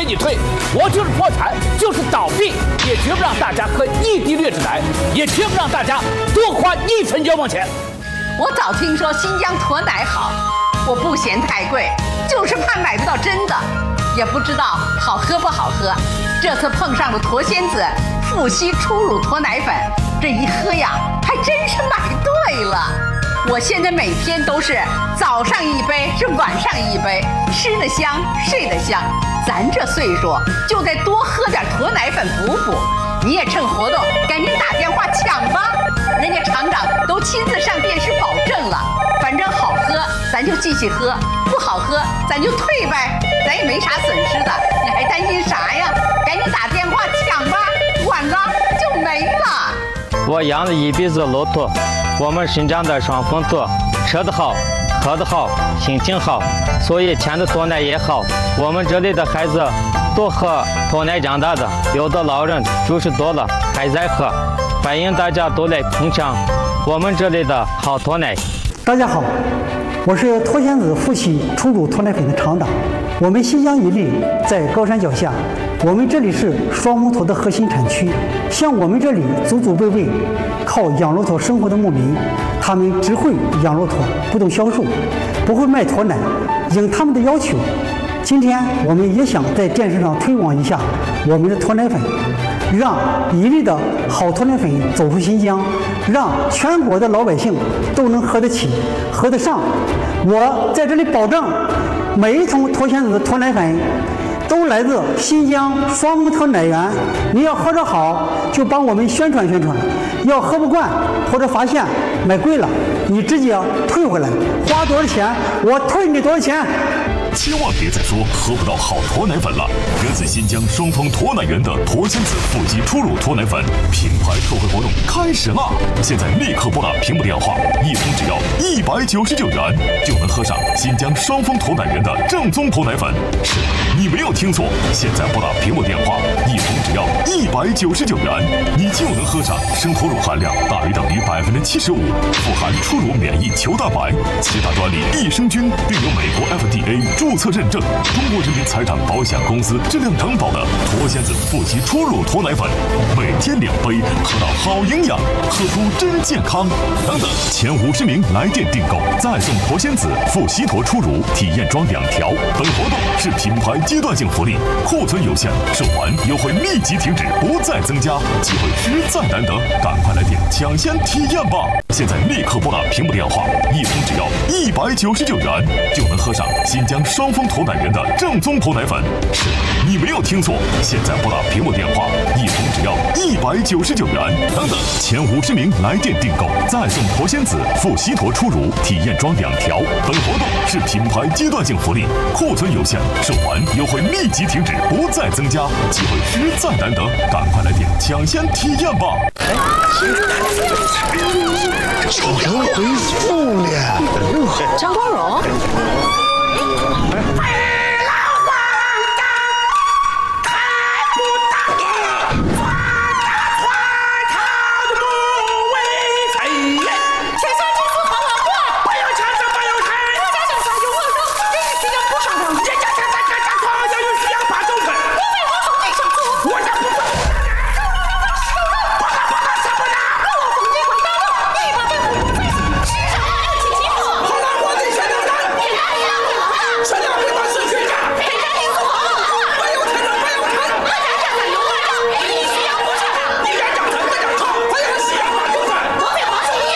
给你退，我就是破产，就是倒闭，也绝不让大家喝一滴劣质奶，也绝不让大家多花1分冤枉钱。 我早听说新疆驼奶好，我不嫌太贵，就是怕买不到真的，也不知道好喝不好喝。这次碰上了驼仙子富硒初乳驼奶粉，这一喝呀，还真是买对了。我现在每天都是早上1杯，是晚上1杯，吃得香，睡得香。咱这岁数就得多喝点驼奶粉补补。你也趁活动赶紧打电话抢吧，人家厂长都亲自上电视保证了。反正好喝咱就继续喝，不好喝咱就退呗，咱也没啥损失的，你还担心啥呀？赶紧打电话抢吧，晚了就没了。 我养了一辈子骆驼，我们新疆的双峰驼，吃得好，喝得好，心情好，所以甜的驼奶也好。我们这里的孩子都喝驼奶长大的，有的老人90多了还在喝，欢迎大家都来捧场我们这里的好驼奶。 大家好，我是驼仙子富硒初乳驼奶粉的厂长。我们新疆伊犁在高山脚下，我们这里是双峰驼的核心产区。像我们这里祖祖辈辈靠养骆驼生活的牧民，他们只会养骆驼，不懂销售，不会卖驼奶。应他们的要求，今天我们也想在电视上推广一下我们的驼奶粉，让伊犁的好驼奶粉走出新疆，让全国的老百姓都能喝得起、喝得上。我在这里保证，每一桶驼仙子的驼奶粉都来自新疆双峰驼奶源。你要喝着好，就帮我们宣传宣传；要喝不惯或者发现买贵了，你直接退回来，花多少钱我退你多少钱。 千万别再说喝不到好驼奶粉了！源自新疆双峰驼奶源的驼仙子富硒初乳驼奶粉品牌特惠活动开始啦！现在立刻拨打屏幕电话，一瓶只要199元，就能喝上新疆双峰驼奶源的正宗驼奶粉。是，你没有听错，现在拨打屏幕电话，一瓶只要199元，你就能喝上生驼乳含量大于等于75%，富含初乳免疫球蛋白，7大专利益生菌，并有美国 FDA注册认证，中国人民财产保险公司质量承保的驼仙子富硒初乳驼奶粉，每天2杯，喝到好营养，喝出真健康。等等，前50名来电订购，再送驼仙子富硒驼初乳体验装2条。本活动是品牌阶段性福利，库存有限，售完优惠立即停止，不再增加，机会实在难得，赶快来电抢先体验吧！现在立刻拨打屏幕电话，一瓶只要199元，就能喝上新疆双峰驼奶源的正宗驼奶粉。是，你没有听错，现在拨打屏幕电话，一瓶只要199元。等等，前50名来电订购，再送驼仙子富硒驼初乳体验装2条。本活动是品牌阶段性福利，库存有限，售完优惠立即停止，不再增加，机会实在难得，赶快来电抢先体验吧！ 小人回复了， 张光荣。